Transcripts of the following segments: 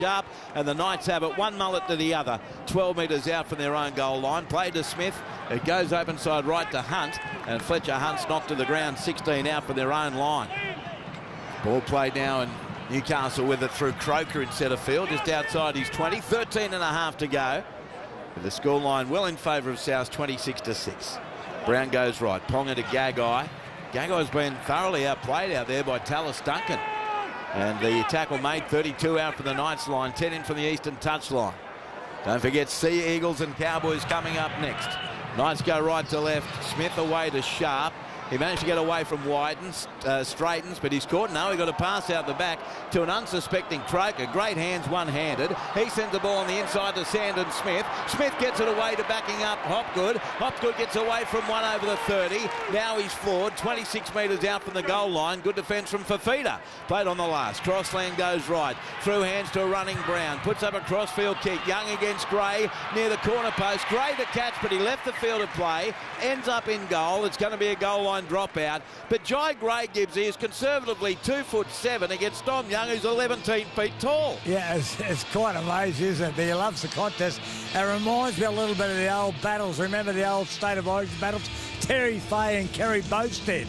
Sharp, and the Knights have it one mullet to the other, 12 metres out from their own goal line. Play to Smith. It goes open side right to Hunt, and Fletcher Hunt's knocked to the ground, 16 out from their own line. Ball played now, and Newcastle with it through Croker in centre field, just outside his 20. 13 and a half to go. With the scoreline well in favour of South, 26-6. Brown goes right. Ponga to Gagai. Gagai's been thoroughly outplayed out there by Tallis Duncan. And the tackle made, 32 out from the Knights line, 10 in from the Eastern touchline. Don't forget Sea Eagles and Cowboys coming up next. Knights go right to left. Smith away to Sharp. He managed to get away from Wyden, Straightens, but he's caught. No, he got a pass out the back to an unsuspecting Croker. Great hands, one-handed. He sends the ball on the inside to Sandon Smith. Smith gets it away to backing up Hopgood. Hopgood gets away from one over the 30. Now he's floored, 26 metres out from the goal line. Good defence from Fafita. Played on the last. Crossland goes right. Through hands to a running Brown. Puts up a crossfield kick. Young against Gray near the corner post. Gray to catch, but he left the field of play. Ends up in goal. It's going to be a goal line dropout, but Jai Gray Gibbs is conservatively 2'7" against Dom Young, who's 11 feet tall. Yeah, it's quite amazing, isn't it? But he loves the contest. It reminds me a little bit of the old battles. Remember the old State of Origin battles? Terry Fay and Kerry Boasted.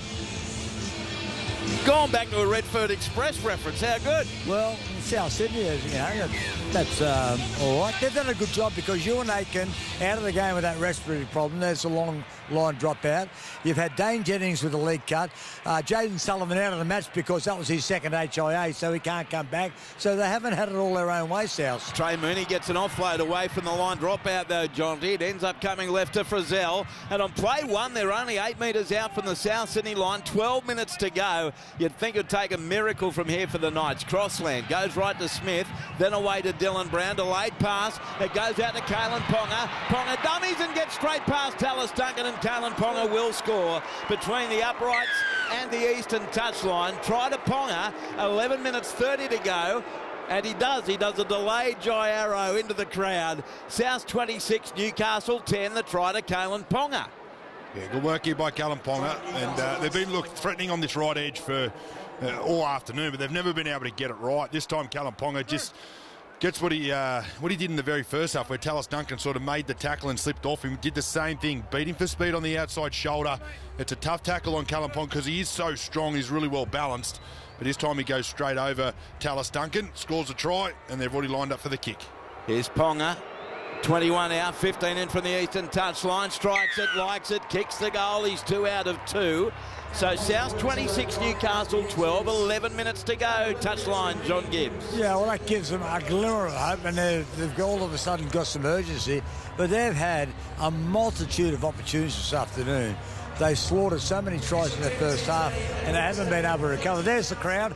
Gone back to a Redford Express reference. How good? Well, South Sydney, that's all right. They've done a good job because Ewan Aitken out of the game with that respiratory problem. There's a long line dropout. You've had Dane Jennings with a leg cut. Jaden Sullivan out of the match because that was his second HIA, so he can't come back. So they haven't had it all their own way, South. Trey Mooney gets an offload away from the line dropout, though, Jonty. It ends up coming left to Frizzell. And on play one, they're only 8 metres out from the South Sydney line. 12 minutes to go. You'd think it'd take a miracle from here for the Knights. Crossland goes right to Smith, then away to Dylan Brown. Delayed pass. It goes out to Kalen Ponga. Ponga dummies and gets straight past Tallis Duncan, and Kalen Ponga will score between the uprights and the Eastern touchline. Try to Ponga, 11 minutes 30 to go. And he does a delayed Jai Arrow into the crowd. South 26, Newcastle 10, the try to Kalen Ponga. Yeah, good work here by Kalen Ponga, and they've been threatening on this right edge for all afternoon, but they've never been able to get it right. This time Kalen Ponga just gets what he did in the very first half, where Tallis Duncan sort of made the tackle and slipped off him. Did the same thing, beat him for speed on the outside shoulder. It's a tough tackle on Kalen Ponga because he is so strong, he's really well balanced. But this time he goes straight over Tallis Duncan, scores a try, and they've already lined up for the kick. Here's Ponga. 21 out, 15 in from the Eastern touchline. Strikes it, likes it, kicks the goal. He's 2 out of 2. So South 26, Newcastle 12, 11 minutes to go. Touchline, John Gibbs. Yeah, well, that gives them a glimmer of hope, and they've all of a sudden got some urgency. But they've had a multitude of opportunities this afternoon. They slaughtered so many tries in the first half, and they haven't been able to recover. There's the crowd,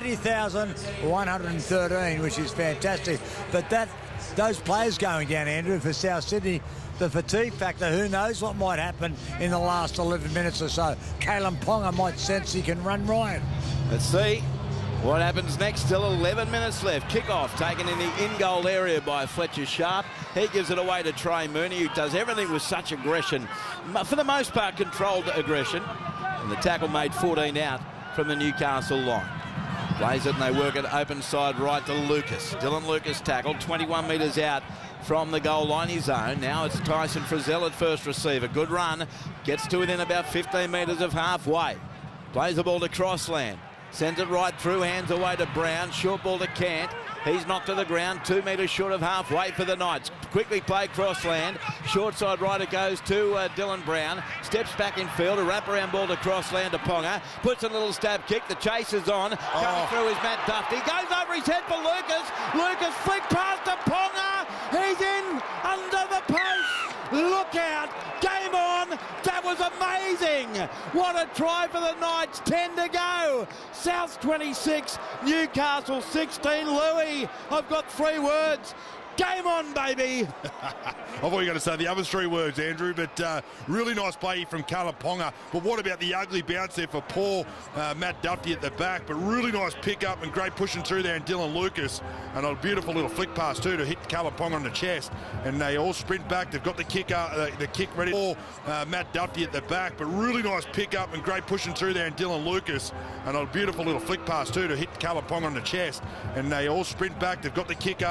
30,113, which is fantastic. But those players going down, Andrew, for South Sydney, the fatigue factor, who knows what might happen in the last 11 minutes or so. Kalen Ponga might sense he can run right. Let's see what happens next. Still 11 minutes left. Kick-off taken in the in-goal area by Fletcher Sharp. He gives it away to Trey Mooney, who does everything with such aggression. For the most part, controlled aggression. And the tackle made 14 out from the Newcastle line. Plays it and they work it open side right to Lucas. Dylan Lucas tackled 21 metres out from the goal line, his own. Now it's Tyson Frizzell at first receiver. Good run. Gets to within about 15 metres of halfway. Plays the ball to Crossland. Sends it right through, hands away to Brown. Short ball to Cant. He's knocked to the ground, 2 metres short of halfway for the Knights. Quickly play Crossland. Short side right it goes to Dylan Brown. Steps back in field, a wraparound ball to Crossland to Ponga. Puts a little stab kick, the chase is on. Coming through is Matt Duffy. Goes over his head for Lucas. Lucas flick past to Ponga. He's in under the post. Look out. Game on. That was amazing. What a try for the Knights. 10 to go. South 26, Newcastle 16. Louis, I've got 3 words. Game on, baby. I thought you were going to say the other three words, Andrew, but really nice play from Callum Ponga. But what about the ugly bounce there for poor Matt Duffy at the back? But really nice pick-up and great pushing through there, and Dylan Lucas. And a beautiful little flick pass, too, to hit Callum Ponga on the chest. And they all sprint back. They've got the kick ready for Matt Duffy at the back. But really nice pick-up and great pushing through there, and Dylan Lucas. And a beautiful little flick pass, too, to hit Callum Ponga on the chest. And they all sprint back. They've got the kick